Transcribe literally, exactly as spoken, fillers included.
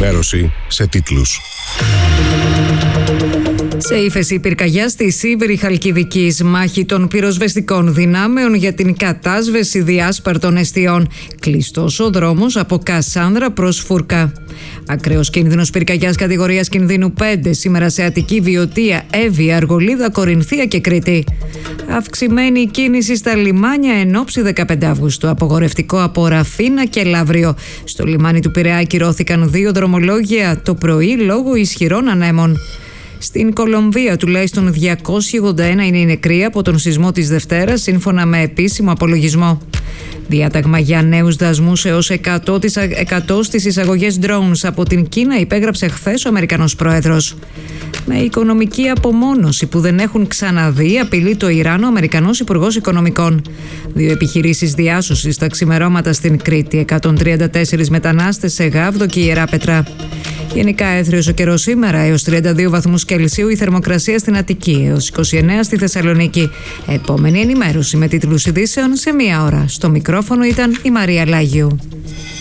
ενημέρωση σε τίτλους. Σε ύφεση πυρκαγιά στη Σίβηρη Χαλκιδικής, μάχη των πυροσβεστικών δυνάμεων για την κατάσβεση διάσπαρτων εστιών. Κλειστός ο δρόμος από Κασάνδρα προς Φούρκα. Ακραίος κίνδυνος πυρκαγιάς κατηγορίας κινδύνου πέντε σήμερα σε Αττική, Βιωτία, Εύβοια, Αργολίδα, Κορινθία και Κρήτη. Αυξημένη κίνηση στα λιμάνια εν ώψη δεκαπέντε Αυγούστου. Απογορευτικό από Ραφίνα και Λαύριο. Στο λιμάνι του Πειραιά ακυρώθηκαν δύο δρομολόγια το πρωί λόγω ισχυρών ανέμων. Στην Κολομβία τουλάχιστον διακόσιοι ογδόντα ένα είναι οι νεκροί από τον σεισμό της Δευτέρας, σύμφωνα με επίσημο απολογισμό. Διάταγμα για νέους δασμούς έως εκατό τοις εκατό στις εισαγωγές drones από την Κίνα υπέγραψε χθες ο Αμερικανός πρόεδρος. Με οικονομική απομόνωση που δεν έχουν ξαναδεί, απειλεί το Ιράν ο Αμερικανός Υπουργός Οικονομικών. Δύο επιχειρήσεις διάσωσης στα ξημερώματα στην Κρήτη, εκατόν τριάντα τέσσερις μετανάστες σε Γάβδο και Ιεράπετρα. Γενικά έθριος ο καιρός σήμερα, έως τριάντα δύο βαθμούς Κελσίου η θερμοκρασία στην Αττική, έως είκοσι εννέα στη Θεσσαλονίκη. Επόμενη ενημέρωση με τίτλους ειδήσεων σε μία ώρα. Στο μικρόφωνο ήταν η Μαρία Λάγιου.